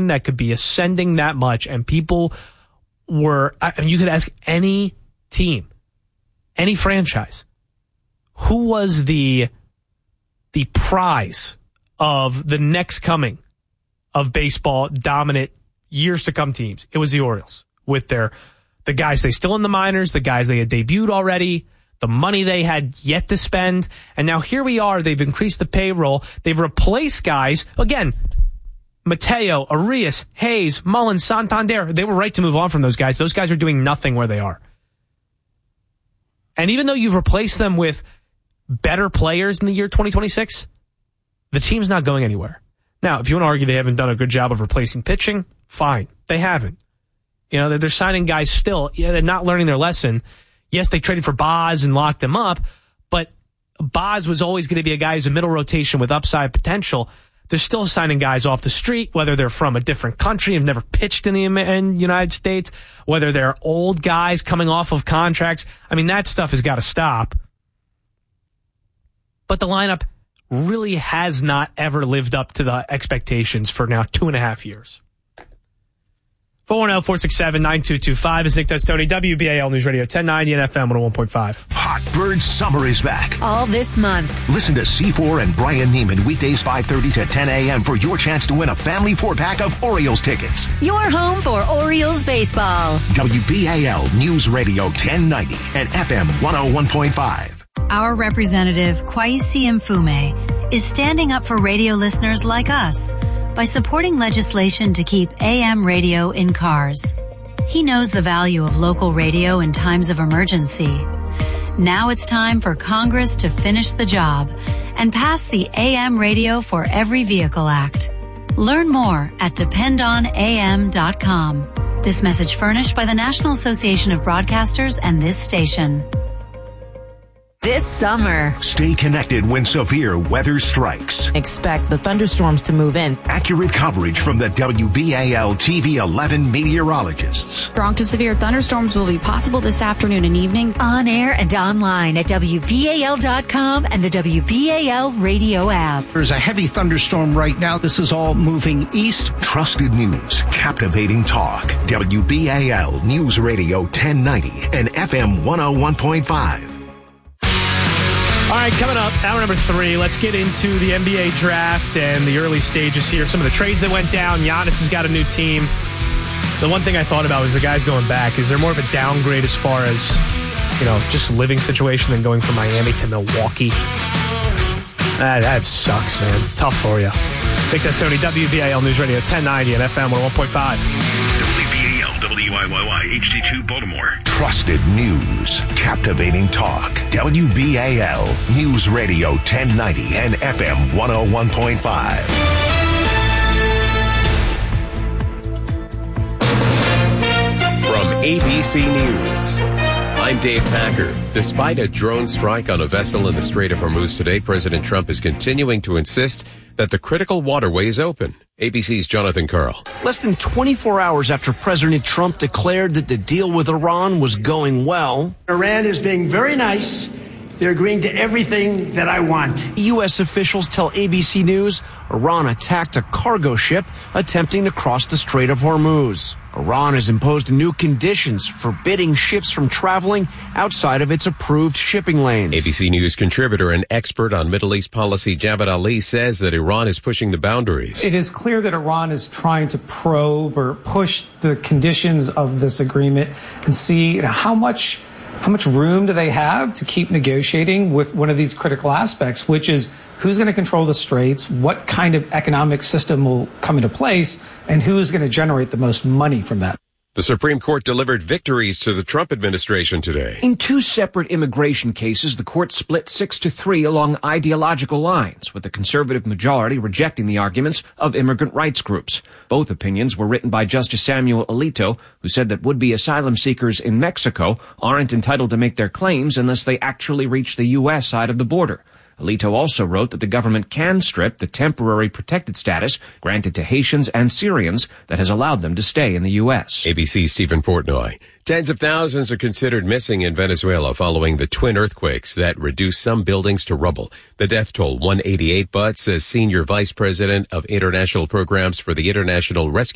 team that could be ascending that much, and people were, I mean, you could ask any team, any franchise, who was the prize of the next coming of baseball dominant years to come teams. It was the Orioles with the guys they still in the minors, the guys they had debuted already, the money they had yet to spend. And now here we are. They've increased the payroll. They've replaced guys. Again, Mateo, Arias, Hayes, Mullins, Santander. They were right to move on from those guys. Those guys are doing nothing where they are. And even though you've replaced them with better players in the year 2026, the team's not going anywhere. Now, if you want to argue they haven't done a good job of replacing pitching, fine. They haven't. You know, they're signing guys still. Yeah, they're not learning their lesson. Yes, they traded for Boz and locked him up, but Boz was always going to be a guy who's a middle rotation with upside potential. They're still signing guys off the street, whether they're from a different country, have never pitched in the United States, whether they're old guys coming off of contracts. I mean, that stuff has got to stop. But the lineup really has not ever lived up to the expectations for now 2.5 years. 410-467-9225 is Nick Testoni, WBAL News Radio 1090 and FM 101.5. Hot Bird Summer is back. All this month. Listen to C4 and Brian Neiman weekdays 5:30 to 10 a.m. for your chance to win a family 4-pack of Orioles tickets. Your home for Orioles baseball. WBAL News Radio 1090 and FM 101.5. Our representative, Kwesi Mfume, is standing up for radio listeners like us by supporting legislation to keep AM radio in cars. He knows the value of local radio in times of emergency. Now it's time for Congress to finish the job and pass the AM Radio for Every Vehicle Act. Learn more at dependonam.com. This message furnished by the National Association of Broadcasters and this station. This summer, stay connected when severe weather strikes. Expect the thunderstorms to move in. Accurate coverage from the WBAL TV 11 meteorologists. Strong to severe thunderstorms will be possible this afternoon and evening. On air and online at WBAL.com and the WBAL radio app. There's a heavy thunderstorm right now. This is all moving east. Trusted news, captivating talk. WBAL News Radio 1090 and FM 101.5. All right, coming up, hour number 3, let's get into the NBA draft and the early stages here. Some of the trades that went down. Giannis has got a new team. The one thing I thought about was the guys going back. Is there more of a downgrade as far as, just living situation than going from Miami to Milwaukee? That sucks, man. Tough for you. Nick Testoni, WBAL News Radio 1090 and FM 101.5. WBAL, WIYY, HD2 Baltimore. Trusted news, captivating talk. WBAL News Radio 1090 and FM 101.5. From ABC News, I'm Dave Packer. Despite a drone strike on a vessel in the Strait of Hormuz today, President Trump is continuing to insist that the critical waterway is open. ABC's Jonathan Karl. Less than 24 hours after President Trump declared that the deal with Iran was going well, Iran is being very nice. They're agreeing to everything that I want. U.S. officials tell ABC News Iran attacked a cargo ship attempting to cross the Strait of Hormuz. Iran has imposed new conditions forbidding ships from traveling outside of its approved shipping lanes. ABC News contributor and expert on Middle East policy Javad Ali says that Iran is pushing the boundaries. It is clear that Iran is trying to probe or push the conditions of this agreement and see how much room do they have to keep negotiating with one of these critical aspects, which is who's going to control the straits, what kind of economic system will come into place, and who is going to generate the most money from that. The Supreme Court delivered victories to the Trump administration today. In 2 separate immigration cases, the court split 6-3 along ideological lines, with the conservative majority rejecting the arguments of immigrant rights groups. Both opinions were written by Justice Samuel Alito, who said that would-be asylum seekers in Mexico aren't entitled to make their claims unless they actually reach the U.S. side of the border. Alito also wrote that the government can strip the temporary protected status granted to Haitians and Syrians that has allowed them to stay in the U.S. ABC's Stephen Portnoy. Tens of thousands are considered missing in Venezuela following the twin earthquakes that reduced some buildings to rubble. The death toll, 188, but, says Senior Vice President of International Programs for the International Rescue